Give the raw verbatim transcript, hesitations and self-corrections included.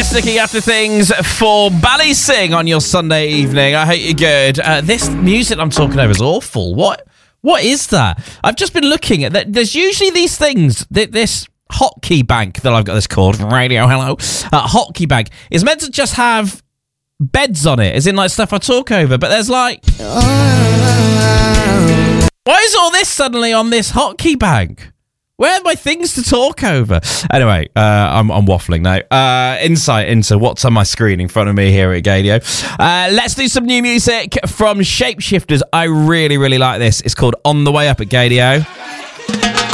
sticking after things for Bally Sing on your Sunday evening. I hope you're good. Uh, this music I'm talking over is awful. What? What is that? I've just been looking at that. There's usually these things, th- this hotkey bank that I've got this called from Radio Hello. Uh, hotkey bank is meant to just have beds on it, as in like stuff I talk over, but there's like... Why is all this suddenly on this hotkey bank? Where are my things to talk over? Anyway, uh, I'm, I'm waffling now. Uh, insight into what's on my screen in front of me here at Gadio. Uh, let's do some new music from Shapeshifters. I really, really like this. It's called On the Way Up at Gadio.